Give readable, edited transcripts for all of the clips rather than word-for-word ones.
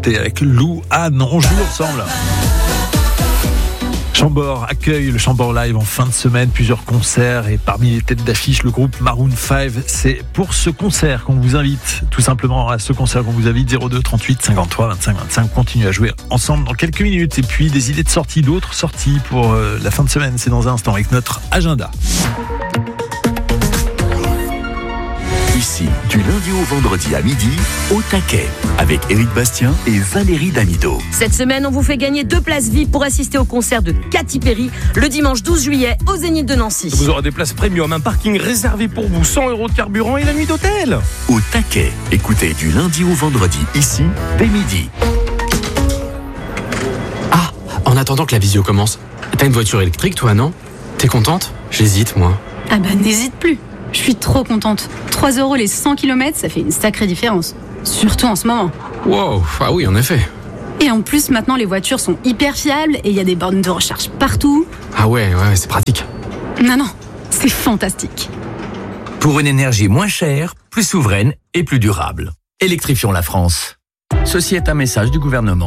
chanter avec Lou Anne. On joue ensemble. Chambord accueille le Chambord Live en fin de semaine, plusieurs concerts et parmi les têtes d'affiche, le groupe Maroon 5. C'est pour ce concert qu'on vous invite, tout simplement à ce concert qu'on vous invite, 02 38 53 25 25. Continue à jouer ensemble dans quelques minutes et puis des idées de sorties, d'autres sorties pour la fin de semaine, c'est dans un instant avec notre agenda. Ici, du lundi au vendredi à midi, au taquet, avec Éric Bastien et Valérie Damido. Cette semaine, on vous fait gagner 2 places VIP pour assister au concert de Katy Perry le dimanche 12 juillet au Zénith de Nancy. Vous aurez des places premium, un parking réservé pour vous, 100 € de carburant et la nuit d'hôtel. Au taquet, écoutez du lundi au vendredi, ici, dès midi. Ah, en attendant que la visio commence, t'as une voiture électrique toi, non ? T'es contente ? J'hésite, moi. Ah bah n'hésite plus. Je suis trop contente. 3 € les 100 km, ça fait une sacrée différence. Surtout en ce moment. Wow, ah oui, en effet. Et en plus, maintenant, les voitures sont hyper fiables et il y a des bornes de recharge partout. Ah ouais, c'est pratique. Non, c'est fantastique. Pour une énergie moins chère, plus souveraine et plus durable. Électrifions la France. Ceci est un message du gouvernement.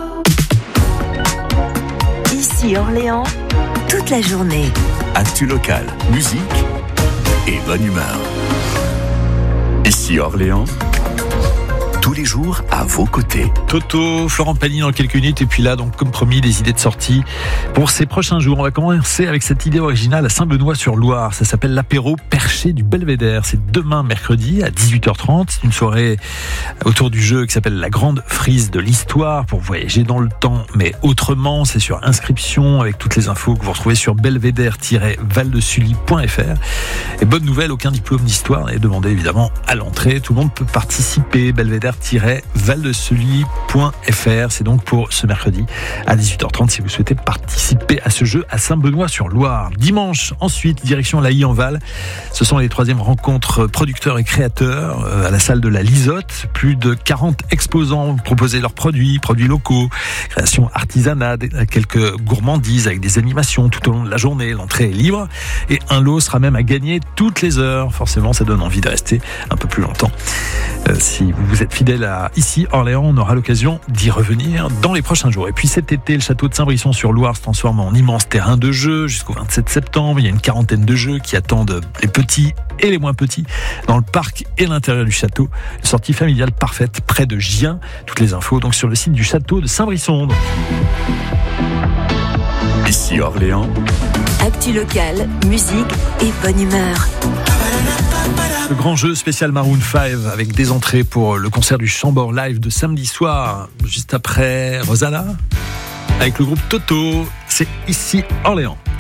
Ici Orléans, toute la journée. Actu local, musique et bonne humeur. Ici Orléans, tous les jours à vos côtés. Toto, Florent Pagny dans quelques minutes et puis là, donc comme promis, des idées de sortie pour ces prochains jours. On va commencer avec cette idée originale à Saint-Benoît-sur-Loire. Ça s'appelle l'apéro perché du Belvédère. C'est demain mercredi à 18h30. C'est une soirée autour du jeu qui s'appelle la grande frise de l'histoire pour voyager dans le temps, mais autrement. C'est sur inscription avec toutes les infos que vous retrouvez sur belvédère-valdesully.fr. Et bonne nouvelle, aucun diplôme d'histoire n'est demandé évidemment à l'entrée. Tout le monde peut participer. belvédère-valdesully.fr. C'est donc pour ce mercredi à 18h30 si vous souhaitez participer à ce jeu à Saint-Benoît-sur-Loire. Dimanche, ensuite, direction la Haye-en-Val. Ce sont les 3e rencontres producteurs et créateurs à la salle de la Lisotte. Plus de 40 exposants ont proposé leurs produits locaux, création artisanat, quelques gourmandises avec des animations tout au long de la journée. L'entrée est libre et un lot sera même à gagner toutes les heures. Forcément, ça donne envie de rester un peu plus longtemps. Si vous êtes fidèle à ici Orléans, on aura l'occasion d'y revenir dans les prochains jours. Et puis cet été, le château de Saint-Brisson-sur-Loire se transforme en immense terrain de jeu jusqu'au 27 septembre. Il y a une quarantaine de jeux qui attendent les petits et les moins petits dans le parc et l'intérieur du château. Une sortie familiale parfaite près de Gien. Toutes les infos donc sur le site du château de Saint-Brisson. Ici Orléans, Actu local, musique et bonne humeur. Le grand jeu spécial Maroon 5 avec des entrées pour le concert du Chambord Live de samedi soir. Juste après Rosanna avec le groupe Toto. C'est ici Orléans.